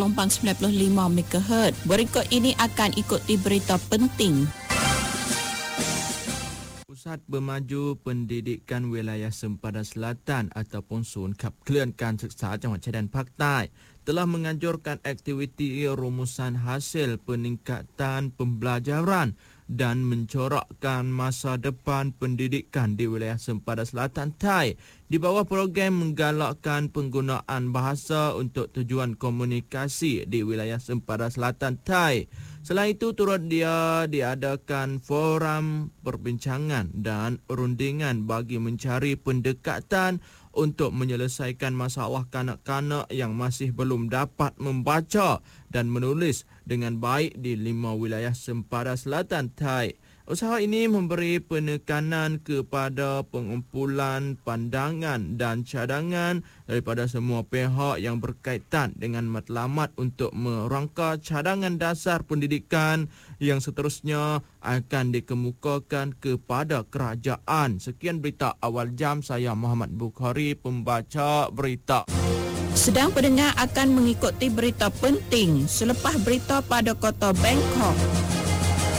gelombang 95 MHz. Berikut ini akan ikuti berita penting. Pusat Bermaju Pendidikan Wilayah Sempadan Selatan ataupun SUN ขับเคลื่อนการศึกษาจังหวัดชายแดนภาคใต้ telah menganjurkan aktiviti rumusan hasil peningkatan pembelajaran dan mencorakkan masa depan pendidikan di wilayah Sempadan Selatan Thai di bawah program menggalakkan penggunaan bahasa untuk tujuan komunikasi di wilayah Sempadan Selatan Thai. Selain itu, turut dia diadakan forum perbincangan dan rundingan bagi mencari pendekatan untuk menyelesaikan masalah kanak-kanak yang masih belum dapat membaca dan menulis dengan baik di 5 wilayah Sempadan Selatan Thai. Usaha ini memberi penekanan kepada pengumpulan pandangan dan cadangan daripada semua pihak yang berkaitan dengan matlamat untuk merangka cadangan dasar pendidikan yang seterusnya akan dikemukakan kepada kerajaan. Sekian berita awal jam, saya Muhammad Bukhari, pembaca berita. Sedang pendengar akan mengikuti berita penting selepas berita pada kota Bangkok.